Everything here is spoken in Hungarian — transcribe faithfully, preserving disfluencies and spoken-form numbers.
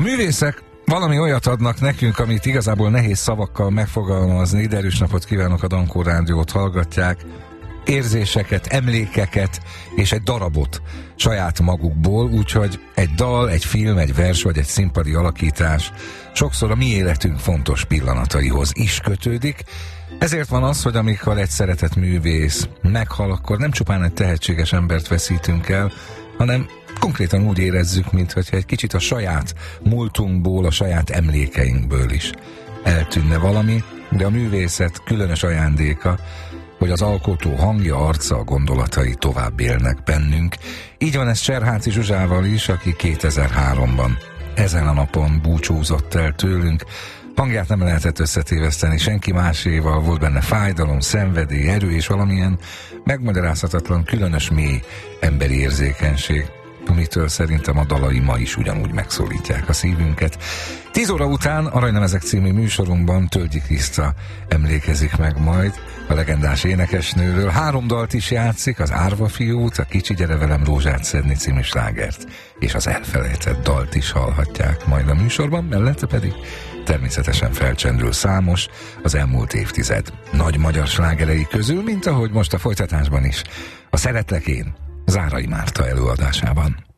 A művészek valami olyat adnak nekünk, amit igazából nehéz szavakkal megfogalmazni. Ide erős napot kívánok, a Dankó Rádiót hallgatják. Érzéseket, emlékeket és egy darabot saját magukból, úgyhogy egy dal, egy film, egy vers vagy egy színpadi alakítás sokszor a mi életünk fontos pillanataihoz is kötődik. Ezért van az, hogy amikor egy szeretett művész meghal, akkor nem csupán egy tehetséges embert veszítünk el, hanem konkrétan úgy érezzük, mintha egy kicsit a saját múltunkból, a saját emlékeinkből is eltűnne valami, de a művészet különös ajándéka, hogy az alkotó hangja, arca, gondolatai tovább élnek bennünk. Így van ez Cserháti Zsuzsával is, aki kétezer-háromban ezen a napon búcsúzott el tőlünk. Hangját nem lehetett összetéveszteni senki máséval, volt benne fájdalom, szenvedély, erő és valamilyen megmagyarázhatatlan, különös mély emberi érzékenység, amitől szerintem a dalai ma is ugyanúgy megszólítják a szívünket. Tíz óra után Aranylemezek című műsorunkban Tölgyi Kriszta emlékezik meg majd a legendás énekesnőről. Három dalt is játszik, az Árva fiút, a Kicsi gyere velem rózsát szedni című slágert, és az elfelejtett dalt is hallhatják majd a műsorban, mellette pedig természetesen felcsendül számos az elmúlt évtized nagy magyar slágerei közül, mint ahogy most a folytatásban is a Szeretlek én Zárai Márta előadásában.